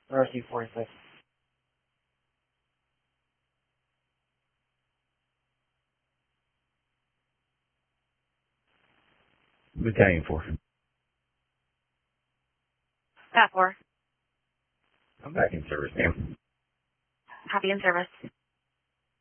RC-46. Battalion 4. Pat 4. I'm back in service, ma'am. Happy in service.